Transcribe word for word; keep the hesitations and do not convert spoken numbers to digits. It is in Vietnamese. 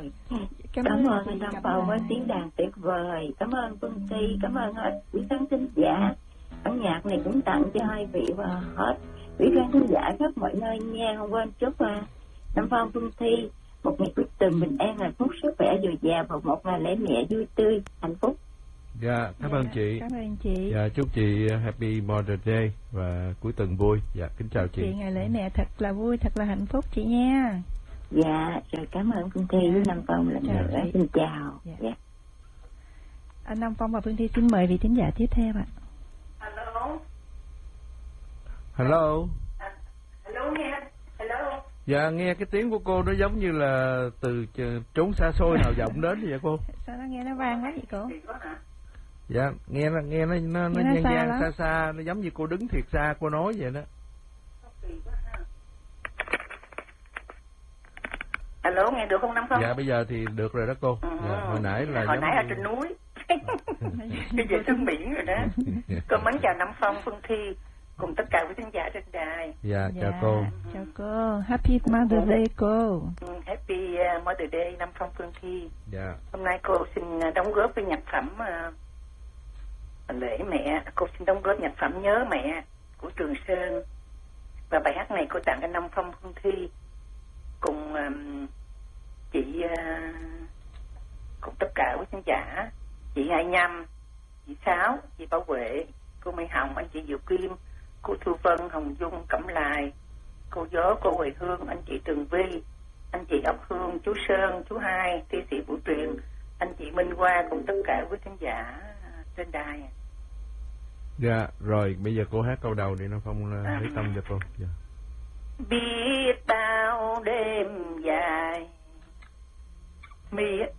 rồi. Cảm, cảm ơn ơn anh Nam Phong với tiếng đàn tuyệt vời. Cảm ơn Phương Thi, cảm ơn hết quý khán thính giả. Bản nhạc này cũng tặng cho hai vị và hết quý khán thính giả khắp mọi nơi nha. Không quên chúc uh, Nam Phong, Phương Thi một ngày cuối tuần bình an, hạnh phúc, sức khỏe dồi dào và một ngày lễ mẹ vui tươi, hạnh phúc. Dạ, cảm ơn dạ, chị. Cảm ơn chị. Dạ, chúc chị Happy Mother's Day và cuối tuần vui. Dạ, kính chào chị. Chị ngày lễ mẹ thật là vui, thật là hạnh phúc chị nha. Dạ, rồi cảm ơn Phương Thi với Nam Phong lần nữa. Xin chào. Dạ. Dạ. Anh Nam Phong và Phương Thi xin mời vị thính giả tiếp theo ạ. Hello. Hello. À, hello nghe. Hello. Dạ, nghe cái tiếng của cô nó giống như là từ trốn xa xôi nào vọng đến vậy cô? Sao nó nghe nó vang quá vậy cô? Dạ, nghe nó nghe nó nó, nó gian gian xa xa, nó giống như cô đứng thiệt xa cô nói vậy đó. Alo, nghe được không Nam Phong? Dạ, bây giờ thì được rồi đó cô. Ừ. Dạ, hồi nãy là hồi nãy như... ở trên núi. Bây giờ xuống biển rồi đó. Cô mến chào Nam Phong, Phương Thi cùng tất cả quý khán giả trên đài. Dạ, dạ, chào cô. Chào cô. Happy Mother's Day cô. Ừ, Happy Mother's Day Nam Phong, Phương Thi. Dạ. Hôm nay cô xin đóng góp với nhạc phẩm uh, lễ mẹ. Cô xin đóng góp nhạc phẩm Nhớ Mẹ của Trường Sơn. Và bài hát này cô tặng cho Nam Phong, Phương Thi cùng um, chị uh, cùng tất cả quý khán giả, chị Hai Nhâm, chị Sáu, chị Bảo Vệ, cô Mai Hồng, anh chị Diệu Kim, cô Thu Vân, Hồng Dung, Cẩm Lài, cô Gió, cô Huệ Hương, anh chị Tường Vi, anh chị Ốc Hương, chú Sơn, chú Hai, thi sĩ Vũ Truyền, anh chị Minh Hoa cùng tất cả quý khán giả trên đài. Dạ, rồi bây giờ cô hát câu đầu đi Nam Phong à, lấy tâm cho cô. Dạ. Biết bao đêm dài, miệt